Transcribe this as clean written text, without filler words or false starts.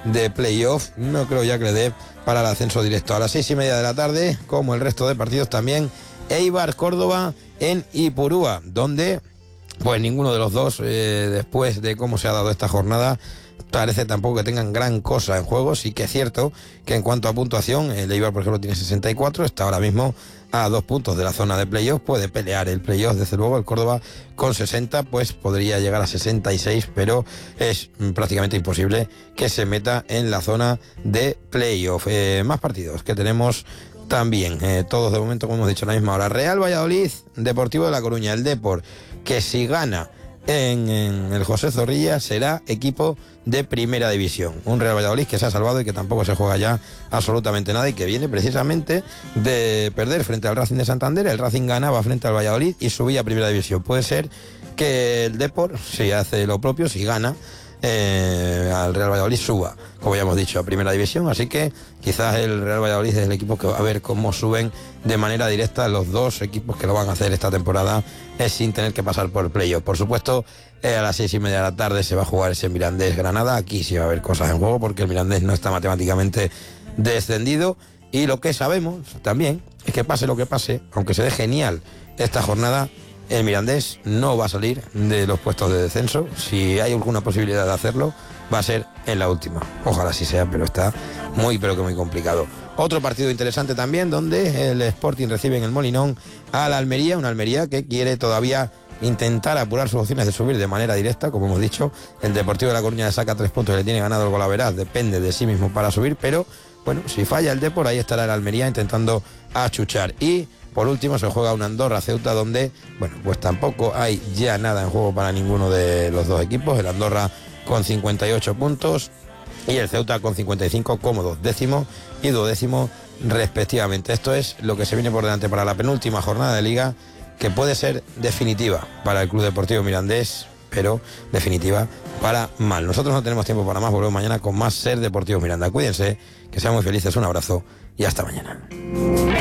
de playoff. No creo ya que le dé para el ascenso directo. A las 6:30 de la tarde, como el resto de partidos también, Eibar Córdoba en Ipurúa, donde pues ninguno de los dos, después de cómo se ha dado esta jornada, parece tampoco que tengan gran cosa en juego. Sí que es cierto que en cuanto a puntuación, el Eibar, por ejemplo, tiene 64, está ahora mismo a 2 puntos de la zona de playoff, puede pelear el playoff, desde luego. El Córdoba con 60 pues podría llegar a 66, pero es prácticamente imposible que se meta en la zona de playoff. Más partidos que tenemos también, todos de momento, como hemos dicho, a la misma hora. Real Valladolid, Deportivo de La Coruña. El Depor, que si gana en el José Zorrilla, será equipo de primera división. Un Real Valladolid que se ha salvado y que tampoco se juega ya absolutamente nada, y que viene precisamente de perder frente al Racing de Santander. El Racing ganaba frente al Valladolid y subía a primera división. Puede ser que el Depor, si hace lo propio, si gana, al Real Valladolid suba, como ya hemos dicho, a primera división. Así que quizás el Real Valladolid es el equipo que va a ver cómo suben de manera directa los dos equipos que lo van a hacer esta temporada, sin tener que pasar por el playoff. Por supuesto, a las 6:30 de la tarde se va a jugar ese Mirandés-Granada. Aquí sí va a haber cosas en juego, porque el Mirandés no está matemáticamente descendido, y lo que sabemos también es que pase lo que pase, aunque se dé genial esta jornada, el Mirandés no va a salir de los puestos de descenso. Si hay alguna posibilidad de hacerlo, va a ser en la última. Ojalá sí sea, pero está muy complicado. Otro partido interesante también, donde el Sporting recibe en el Molinón al Almería, una Almería que quiere todavía intentar apurar sus opciones de subir de manera directa. Como hemos dicho, el Deportivo de La Coruña le saca 3 puntos y le tiene ganado el Golaveraz, depende de sí mismo para subir, pero bueno, si falla el Depor, ahí estará el Almería intentando achuchar. Y por último se juega un Andorra-Ceuta, donde, bueno, pues tampoco hay ya nada en juego para ninguno de los dos equipos. El Andorra con 58 puntos y el Ceuta con 55, cómodos, 10º y 12º respectivamente. Esto es lo que se viene por delante para la penúltima jornada de Liga, que puede ser definitiva para el Club Deportivo Mirandés, pero definitiva para mal. Nosotros no tenemos tiempo para más, volvemos mañana con más Ser Deportivo Miranda. Cuídense, que sean muy felices, un abrazo y hasta mañana.